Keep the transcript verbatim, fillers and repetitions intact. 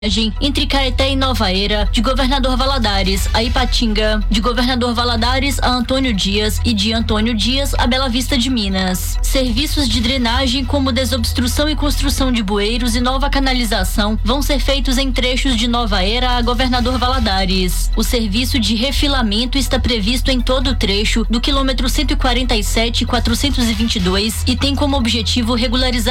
entre Caeté e Nova Era, de Governador Valadares a Ipatinga, de Governador Valadares a Antônio Dias e de Antônio Dias a Bela Vista de Minas. Serviços de drenagem como desobstrução e construção de bueiros e nova canalização vão ser feitos em trechos de Nova Era a Governador Valadares. O serviço de refilamento está previsto em todo o trecho do quilômetro cento e quarenta e sete, quatrocentos e vinte e dois e tem como objetivo regularizar